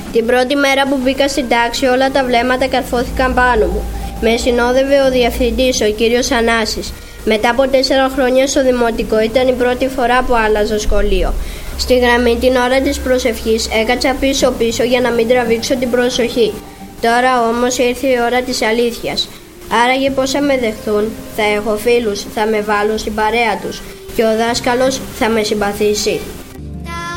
Την πρώτη μέρα που μπήκα στην τάξη, όλα τα βλέμματα καρφώθηκαν πάνω μου. Με συνόδευε ο διευθυντής, ο κύριος Ανάσης. Μετά από 4 χρόνια στο δημοτικό ήταν η πρώτη φορά που άλλαζα σχολείο. Στη γραμμή την ώρα της προσευχής έκατσα πίσω για να μην τραβήξω την προσοχή. Τώρα όμως ήρθε η ώρα της αλήθειας. Άραγε πώς θα με δεχθούν, θα έχω φίλους, θα με βάλουν στην παρέα τους και ο δάσκαλος θα με συμπαθήσει.